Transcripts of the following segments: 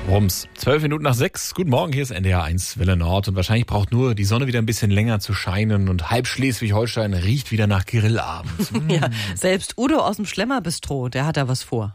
Rums. 12 Minuten nach 6. Guten Morgen, hier ist NDR 1 Welle Nord. Und wahrscheinlich braucht nur die Sonne wieder ein bisschen länger zu scheinen. Und halb Schleswig-Holstein riecht wieder nach Grillabend. Ja, selbst Udo aus dem Schlemmerbistro, der hat da was vor.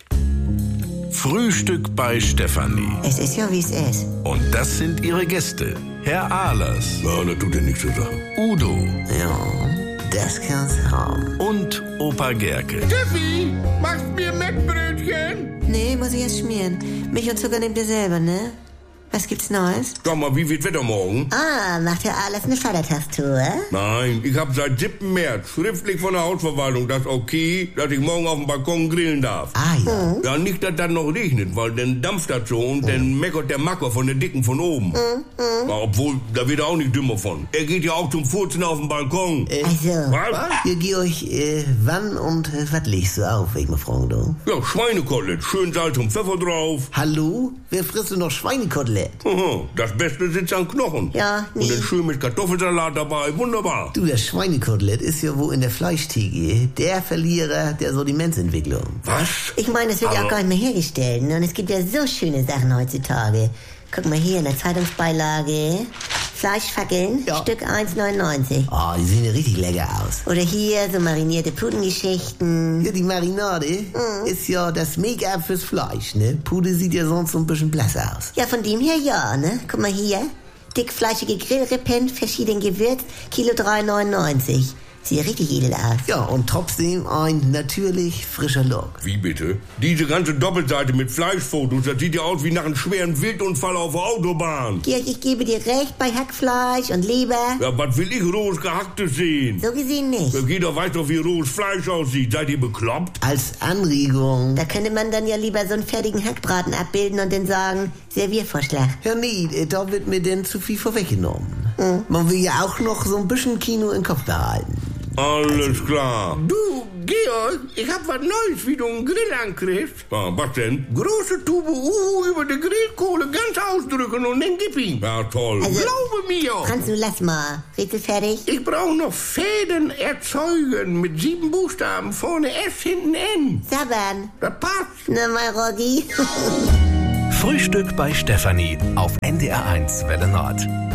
Frühstück bei Stefanie. Es ist ja, wie es ist. Und das sind ihre Gäste. Herr Ahlers. Ja, das tut ja nichts zur Sache. Udo. Ja, das kann's haben. Und Opa Gerke. Steffi, machst mir Mettbrötchen? Nee, muss ich erst schmieren. Milch und Zucker nehmt ihr selber, ne? Was gibt's Neues? Sag mal, wie wird Wetter morgen? Ah, macht ja alles eine Vatertagstour? Nein, ich habe seit 7. März schriftlich von der Hausverwaltung das okay, dass ich morgen auf dem Balkon grillen darf. Ah, ja. Ja, nicht, dass das noch regnet, weil dann dampft das so und dann meckert der Macker von der Dicken von oben. Ja, obwohl, da wird er auch nicht dümmer von. Er geht ja auch zum Furzen auf dem Balkon. Also, Was? Georg, wann und was legst du auf, wenn ich mal fragen darf? Ja, Schweinekotelett, schön Salz und Pfeffer drauf. Hallo? Wer frisst denn noch Schweinekotelett? Aha, das Beste sitzt an Knochen. Ja, nee. Und dann schön mit Kartoffelsalat dabei, wunderbar. Du, das Schweinekotelett ist ja wohl in der Fleischtheke der Verlierer der Sortimentsentwicklung. Was? Ich meine, es wird ja auch Aber- gar nicht mehr hergestellt. Ne? Und es gibt ja so schöne Sachen heutzutage. Guck mal hier in der Zeitungsbeilage. Fleischfackeln, Ja. Stück 1,99. Oh, die sehen ja richtig lecker aus. Oder hier so marinierte Pudengeschichten. Ja, die Marinade ist ja das Make-up fürs Fleisch, ne? Pude sieht ja sonst so ein bisschen blass aus. Ja, von dem her ja, ne? Guck mal hier. Dickfleischige Grillrippen, verschieden Gewürz, Kilo 3,99. Sieht ja richtig edel aus. Ja, und trotzdem ein natürlich frischer Look. Wie bitte? Diese ganze Doppelseite mit Fleischfotos, das sieht ja aus wie nach einem schweren Wildunfall auf der Autobahn. Georg, ich gebe dir recht bei Hackfleisch und Leber. Ja, was will ich rohes Gehacktes sehen? So gesehen nicht. Jeder weiß doch, wie rohes Fleisch aussieht. Seid ihr bekloppt? Als Anregung. Da könnte man dann ja lieber so einen fertigen Hackbraten abbilden und dann sagen, Serviervorschlag. Ja, nee, da wird mir denn zu viel vorweggenommen. Man will ja auch noch so ein bisschen Kino im Kopf behalten. Alles klar. Du, Georg, ich hab was Neues, wie du einen Grill ankriegst. Ah, was denn? Große Tube Uhu über die Grillkohle ganz ausdrücken und dann gib ihn. Ja, toll. Also- Glaube mir. Franz, du lass mal. Rätsel fertig? Ich brauche noch Fäden erzeugen mit 7 Buchstaben. Vorne S, hinten N. Sabbern. Das passt. Na mal, Rogi. Frühstück bei Stefanie auf NDR 1 Welle Nord.